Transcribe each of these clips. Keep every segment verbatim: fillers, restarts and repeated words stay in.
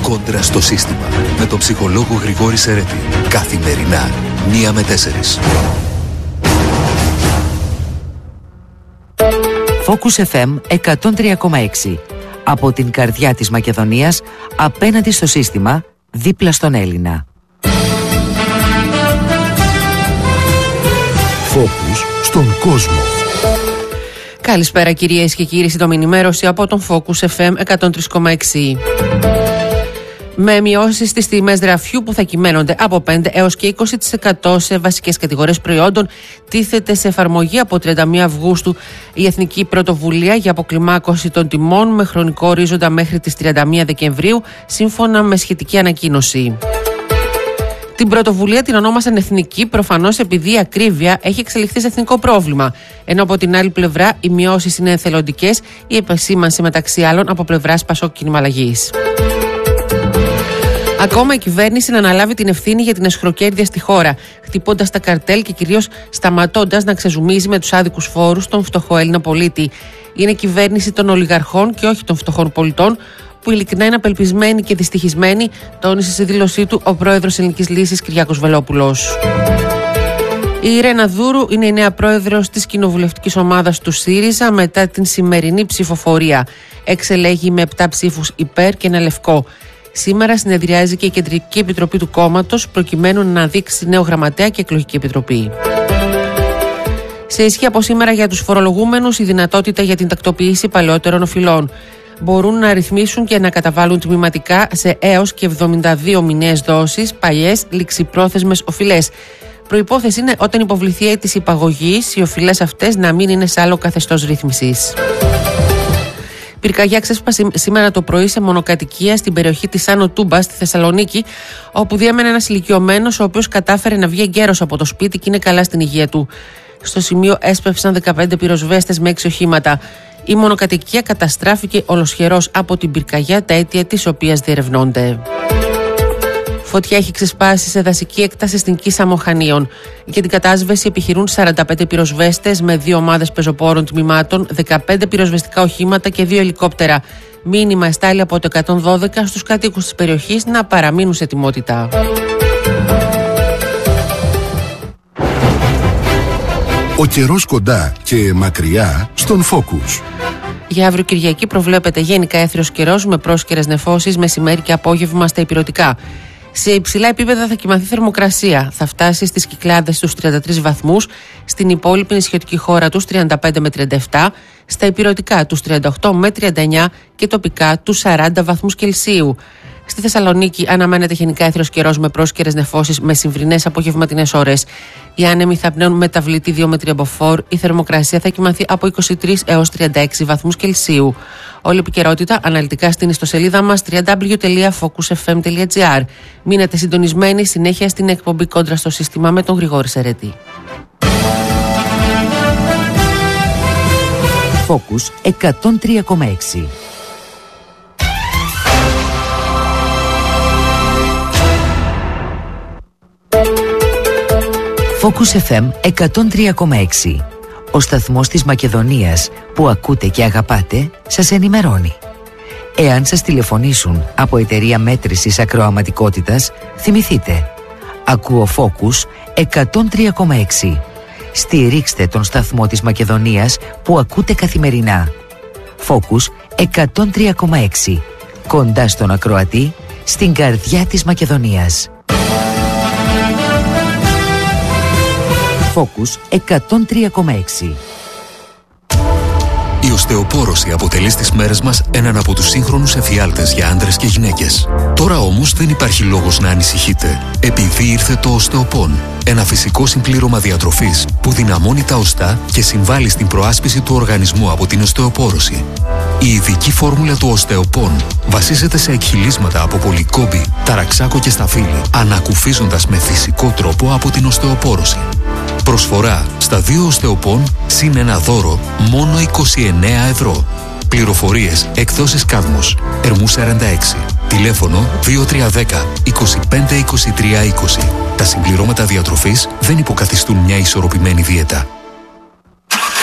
Κόντρα στο σύστημα. Με τον ψυχολόγο Γρηγόρη Σερέτη. Καθημερινά, μία με τέσσερις. Focus εφ εμ εκατόν τρία κόμμα έξι. Από την καρδιά της Μακεδονίας, απέναντι στο σύστημα, δίπλα στον Έλληνα. Focus στον κόσμο. Καλησπέρα κυρίες και κύριοι, σύντομη ενημέρωση από τον Focus εφ εμ εκατόν τρία κόμμα έξι. Με μειώσεις στις τιμές γραφιού που θα κυμαίνονται από πέντε έως και είκοσι τοις εκατό σε βασικές κατηγορίες προϊόντων, τίθεται σε εφαρμογή από τριάντα μία Αυγούστου η Εθνική Πρωτοβουλία για αποκλιμάκωση των τιμών με χρονικό ορίζοντα μέχρι τις τριάντα μία Δεκεμβρίου, σύμφωνα με σχετική ανακοίνωση. Την πρωτοβουλία την ονόμασαν εθνική, προφανώς επειδή η ακρίβεια έχει εξελιχθεί σε εθνικό πρόβλημα. Ενώ από την άλλη πλευρά οι μειώσεις είναι εθελοντικές, η επεσήμανση μεταξύ άλλων από πλευράς Πασόκ Κίνημα Αλλαγής. Ακόμα η κυβέρνηση να αναλάβει την ευθύνη για την αισχροκέρδεια στη χώρα, χτυπώντας τα καρτέλ και κυρίως σταματώντας να ξεζουμίζει με τους άδικους φόρους τον φτωχό Έλληνα πολίτη. Είναι κυβέρνηση των ολιγαρχών και όχι των φτωχών πολιτών, που ειλικρινά είναι απελπισμένη και δυστυχισμένη, τόνισε στη δήλωσή του ο πρόεδρος Ελληνικής Λύσης Κυριάκος Βελόπουλος. Η Ιρένα Δούρου είναι η νέα πρόεδρος της κοινοβουλευτικής ομάδας του ΣΥΡΙΖΑ μετά την σημερινή ψηφοφορία. Εξελέγει με επτά ψήφους υπέρ και ένα λευκό. Σήμερα συνεδριάζει και η Κεντρική Επιτροπή του κόμματος προκειμένου να δείξει νέο γραμματέα και εκλογική επιτροπή. Σε ισχύ από σήμερα για τους φορολογούμενους η δυνατότητα για την τακτοποίηση παλαιότερων οφειλών. Μπορούν να ρυθμίσουν και να καταβάλουν τμηματικά σε έως και εβδομήντα δύο μηνιαίες δόσεις παλιές ληξιπρόθεσμες οφειλές. Προϋπόθεση είναι όταν υποβληθεί αίτηση υπαγωγής οι οφειλές αυτές να μην είναι σε άλλο καθεστώς ρύθμισης. Πυρκαγιά ξέσπασε σήμερα το πρωί σε μονοκατοικία στην περιοχή της Άνω Τούμπα στη Θεσσαλονίκη, όπου διέμενε ένας ηλικιωμένος ο οποίος κατάφερε να βγει εγκαίρος από το σπίτι και είναι καλά στην υγεία του. Στο σημείο έσπευσαν δεκαπέντε πυροσβέστες με έξι οχήματα. Η μονοκατοικία καταστράφηκε ολοσχερός από την πυρκαγιά, τα αίτια της οποίας διερευνώνται. Φωτιά έχει ξεσπάσει σε δασική έκταση στην Κίσα Μοχανίων. Για την κατάσβεση επιχειρούν σαράντα πέντε πυροσβέστες με δύο ομάδες πεζοπόρων τμήματων, δεκαπέντε πυροσβεστικά οχήματα και δύο ελικόπτερα. Μήνυμα εστάλει από το εκατόν δώδεκα στους κατοίκους της περιοχής να παραμείνουν σε ετοιμότητα. Ο καιρός κοντά και μακριά στον Focus. Για αύριο Κυριακή προβλέπεται γενικά έθριος καιρός με πρόσκαιρες νεφώσεις μεσημέρι και απόγευμα στα ηπειρωτικά. Σε υψηλά επίπεδα θα κυμανθεί θερμοκρασία. Θα φτάσει στις Κυκλάδες στους τριάντα τρεις βαθμούς, στην υπόλοιπη νησιωτική χώρα τους τριάντα πέντε με τριάντα επτά, στα ηπειρωτικά τους τριάντα οκτώ με τριάντα εννιά και τοπικά τους σαράντα βαθμούς Κελσίου. Στη Θεσσαλονίκη αναμένεται γενικά έθριος καιρός με πρόσκαιρες νεφώσεις με συμβρινές απογευματινές ώρες. Οι άνεμοι θα πνέουν μεταβλητή δύο με τρία μποφόρ. Η θερμοκρασία θα κυμανθεί από είκοσι τρεις έως τριάντα έξι βαθμούς Κελσίου. Όλη η επικαιρότητα αναλυτικά στην ιστοσελίδα μας double-u double-u double-u τελεία focus f m τελεία g r. Μείνετε συντονισμένοι συνέχεια στην εκπομπή Κόντρα στο σύστημα με τον Γρηγόρη Σερέτη. Focus εκατόν τρία κόμμα έξι. Focus εφ εμ εκατόν τρία κόμμα έξι. Ο σταθμός της Μακεδονίας που ακούτε και αγαπάτε σας ενημερώνει. Εάν σας τηλεφωνήσουν από εταιρεία μέτρησης ακροαματικότητας, θυμηθείτε. Ακούω Focus εκατόν τρία κόμμα έξι. Στηρίξτε τον σταθμό της Μακεδονίας που ακούτε καθημερινά. Focus εκατόν τρία κόμμα έξι. Κοντά στον ακροατή, στην καρδιά της Μακεδονίας. Focus εκατόν τρία κόμμα έξι. Η οστεοπόρωση αποτελεί στις μέρες μας έναν από τους σύγχρονους εφιάλτες για άντρες και γυναίκες. Τώρα όμως δεν υπάρχει λόγος να ανησυχείτε, επειδή ήρθε το Οστεοπόν, ένα φυσικό συμπλήρωμα διατροφής που δυναμώνει τα οστά και συμβάλλει στην προάσπιση του οργανισμού από την οστεοπόρωση. Η ειδική φόρμουλα του Οστεοπόν βασίζεται σε εκχυλίσματα από πολυκόμπη, ταραξάκο και σταφύλι, ανακουφίζοντας με φυσικό τρόπο από την οστεοπόρωση. Προσφορά στα δύο Οστεοπόν συν ένα δώρο μόνο είκοσι εννέα ευρώ. Πληροφορίες εκδόσεις Κάδμος, Ερμού σαράντα έξι. Τηλέφωνο δύο τρία ένα μηδέν είκοσι πέντε είκοσι τρία είκοσι. Τα συμπληρώματα διατροφής δεν υποκαθιστούν μια ισορροπημένη δίαιτα.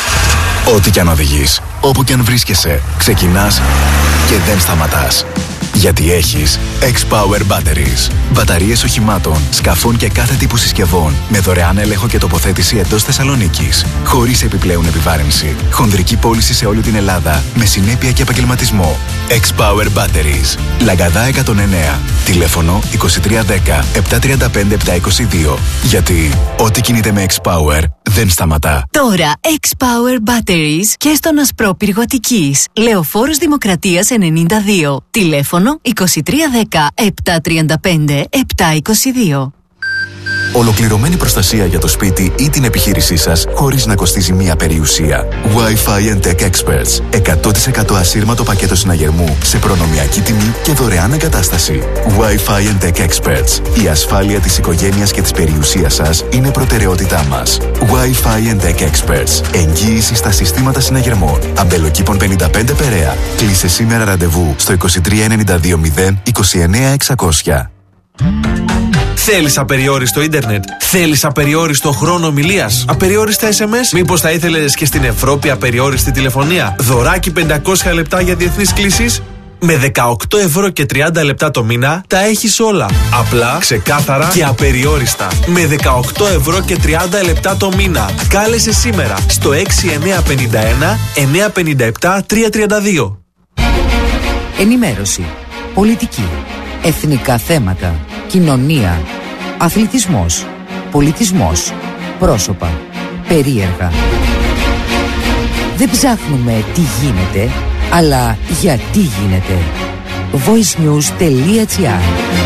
Ό,τι κι αν οδηγείς, όπου κι αν βρίσκεσαι, ξεκινάς και δεν σταματάς. Γιατί έχεις X-Power Batteries. Μπαταρίες οχημάτων, σκαφών και κάθε τύπου συσκευών με δωρεάν έλεγχο και τοποθέτηση εντός Θεσσαλονίκης. Χωρίς επιπλέον επιβάρυνση. Χονδρική πώληση σε όλη την Ελλάδα με συνέπεια και επαγγελματισμό. X-Power Batteries. Λαγκαδά εκατόν εννέα. Τηλέφωνο είκοσι τρία δέκα επτακόσια τριάντα πέντε επτακόσια είκοσι δύο. Γιατί ό,τι κινείται με X-Power δεν σταματά. Τώρα X-Power Batteries και στον Ασπρόπυργο Αττικής. Λεωφόρος Δημοκρατίας ενενήντα δύο. Τηλέφωνο είκοσι τρία δέκα επτακόσια τριάντα πέντε επτακόσια είκοσι δύο. Ολοκληρωμένη προστασία για το σπίτι ή την επιχείρησή σας χωρίς να κοστίζει μία περιουσία. Wi-Fi and Tech Experts. εκατό τοις εκατό ασύρματο πακέτο συναγερμού σε προνομιακή τιμή και δωρεάν εγκατάσταση. Wi-Fi and Tech Experts. Η ασφάλεια της οικογένειας και της περιουσίας σας είναι προτεραιότητά μας. Wi-Fi and Tech Experts. Εγγύηση στα συστήματα συναγερμών. Αμπελοκήπων πενήντα πέντε Περαία. Κλείσε σήμερα ραντεβού στο είκοσι τρία ενενήντα δύο μηδέν είκοσι εννέα εξακόσια. Θέλεις απεριόριστο ίντερνετ? Θέλεις απεριόριστο χρόνο ομιλίας? Απεριόριστα ες εμ ες? Μήπως θα ήθελες και στην Ευρώπη απεριόριστη τηλεφωνία? Δωράκι πεντακόσια λεπτά για διεθνείς κλήσεις? Με δεκαοκτώ ευρώ και τριάντα λεπτά το μήνα τα έχεις όλα. Απλά, ξεκάθαρα και απεριόριστα. Με δεκαοκτώ ευρώ και τριάντα λεπτά το μήνα. Κάλεσε σήμερα στο έξι εννέα πέντε ένα εννέα πέντε επτά τρία τρία δύο. Ενημέρωση, πολιτική, εθνικά θέματα, κοινωνία, αθλητισμός, πολιτισμός, πρόσωπα, περίεργα. Δεν ψάχνουμε τι γίνεται, αλλά γιατί γίνεται. voicenews.gr.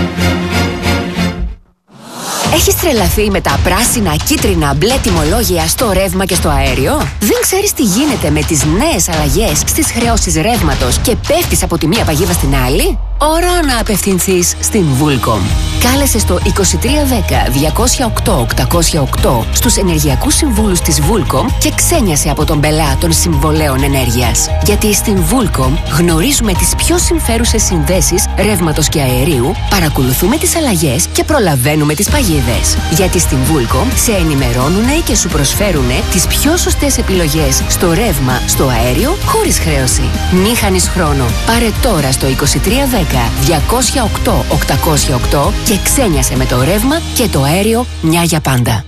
Έχεις τρελαθεί με τα πράσινα, κίτρινα, μπλε τιμολόγια στο ρεύμα και στο αέριο? Δεν ξέρεις τι γίνεται με τις νέες αλλαγές στις χρεώσεις ρεύματος και πέφτεις από τη μία παγίδα στην άλλη? Ώρα να απευθυνθείς στην Vulcom. Κάλεσε στο είκοσι τρία δέκα διακόσια οκτώ οκτακόσια οκτώ στους ενεργειακούς συμβούλους της Vulcom και ξένιασε από τον πελά των συμβολέων ενέργειας. Γιατί στην Vulcom γνωρίζουμε τις πιο συμφέρουσες συνδέσεις ρεύματος και αερίου, παρακολουθούμε τις αλλαγές και προλαβαίνουμε τις παγίδες. Γιατί στην Vulcom σε ενημερώνουνε και σου προσφέρουνε τις πιο σωστές επιλογές στο ρεύμα, στο αέριο, χωρίς χρέωση. Μη χάνεις χρόνο. Πάρε τώρα στο είκοσι τρία δέκα διακόσια οκτώ οκτακόσια οκτώ και ξένιασε με το ρεύμα και το αέριο μια για πάντα.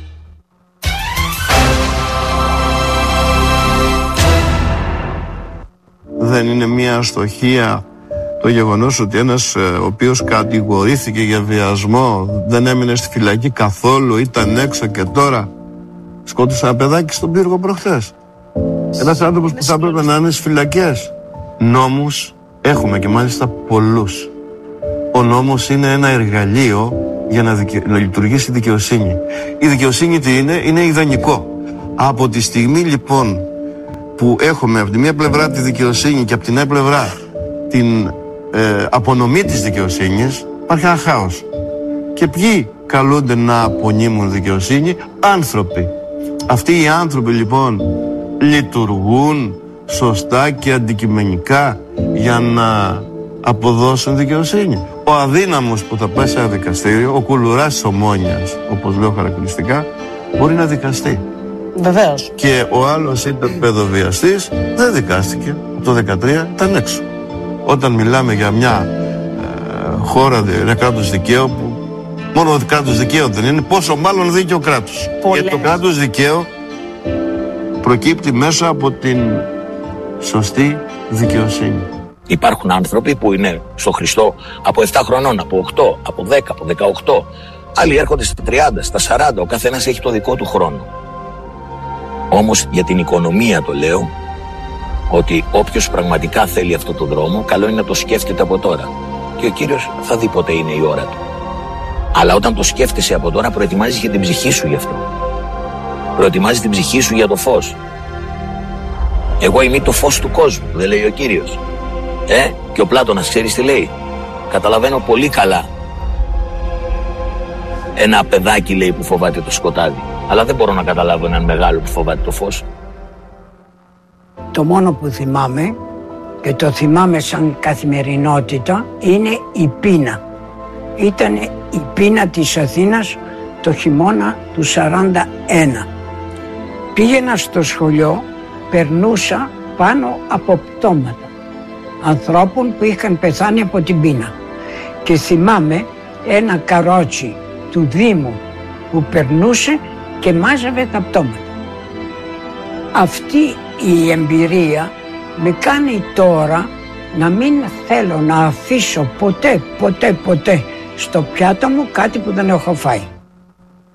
Δεν είναι μια αστοχία το γεγονός ότι ένας ε, ο οποίος κατηγορήθηκε για βιασμό δεν έμεινε στη φυλακή καθόλου, ήταν έξω και τώρα σκότωσε ένα παιδάκι στον πύργο προχθές? Ένας άνθρωπος που θα έπρεπε να είναι στις φυλακές. Νόμους έχουμε και μάλιστα πολλούς. Ο νόμος είναι ένα εργαλείο για να, δικαι... να λειτουργήσει η δικαιοσύνη. Η δικαιοσύνη τι είναι? Είναι ιδανικό. Από τη στιγμή λοιπόν που έχουμε από τη μία πλευρά τη δικαιοσύνη και από την άλλη πλευρά την ε, απονομή της δικαιοσύνης, υπάρχει ένα χάος. Και ποιοι καλούνται να απονείμουν δικαιοσύνη? Άνθρωποι. Αυτοί οι άνθρωποι λοιπόν λειτουργούν σωστά και αντικειμενικά για να αποδώσουν δικαιοσύνη. Ο αδύναμος που θα πάει σε ένα δικαστήριο, ο κουλουράς της Ομόνοιας, όπως λέω χαρακτηριστικά, μπορεί να δικαστεί. Βεβαίως. Και ο άλλος ήταν παιδοβιαστής, δεν δικάστηκε. Από το δεκατρία ήταν έξω. Όταν μιλάμε για μια ε, χώρα, ένα κράτος δικαίου, που μόνο κράτος δικαίου δεν είναι, πόσο μάλλον δίκαιο κράτος. Και το κράτος δικαίου προκύπτει μέσα από την σωστή δικαιοσύνη. Υπάρχουν άνθρωποι που είναι στο Χριστό από επτά χρονών, από οκτώ, από δέκα, από δεκαοκτώ. Άλλοι έρχονται στα τριάντα, στα σαράντα, ο καθένας έχει το δικό του χρόνο. Όμως για την οικονομία το λέω, ότι όποιος πραγματικά θέλει αυτό το δρόμο, καλό είναι να το σκέφτεται από τώρα. Και ο Κύριος θα δει πότε είναι η ώρα του. Αλλά όταν το σκέφτεσαι από τώρα, προετοιμάζεις και την ψυχή σου γι' αυτό. Προετοιμάζεις την ψυχή σου για το φως. Εγώ είμαι το φως του κόσμου, δεν λέει ο Κύριος. Ε, και ο Πλάτωνας ξέρεις τι λέει? Καταλαβαίνω πολύ καλά ένα παιδάκι, λέει, που φοβάται το σκοτάδι. Αλλά δεν μπορώ να καταλάβω έναν μεγάλο που φοβάται το φως. Το μόνο που θυμάμαι, και το θυμάμαι σαν καθημερινότητα, είναι η πείνα. Ήταν η πείνα της Αθήνας το χειμώνα του σαράντα ένα. Πήγαινα στο σχολείο, περνούσα πάνω από πτώματα. ανθρώπων που είχαν πεθάνει από την πείνα. Και θυμάμαι ένα καρότσι του Δήμου που περνούσε και μάζευε τα πτώματα. Αυτή η εμπειρία με κάνει τώρα να μην θέλω να αφήσω ποτέ, ποτέ, ποτέ στο πιάτο μου κάτι που δεν έχω φάει.